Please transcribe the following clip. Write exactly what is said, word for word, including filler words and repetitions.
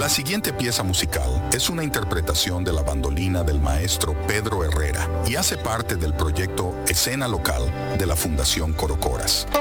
La siguiente pieza musical es una interpretación de la bandolina del maestro Pedro Herrera y hace parte del proyecto Escena Local de la Fundación Corocoras.